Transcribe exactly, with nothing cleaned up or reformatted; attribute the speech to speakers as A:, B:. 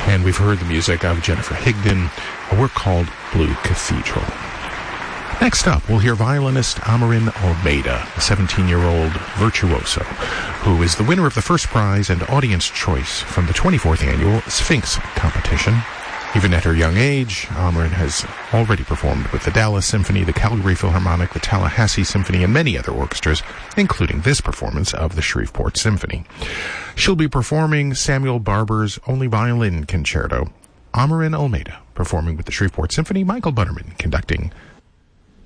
A: And we've heard the music of Jennifer Higdon, a work called Blue Cathedral. Next up, we'll hear violinist Amarin Almeida, a seventeen-year-old virtuoso, who is the winner of the first prize and audience choice from the twenty-fourth annual Sphinx competition. Even at her young age, Amarin has already performed with the Dallas Symphony, the Calgary Philharmonic, the Tallahassee Symphony, and many other orchestras, including this performance of the Shreveport Symphony. She'll be performing Samuel Barber's Only Violin Concerto. Amarin Almeida performing with the Shreveport Symphony, Michael Butterman conducting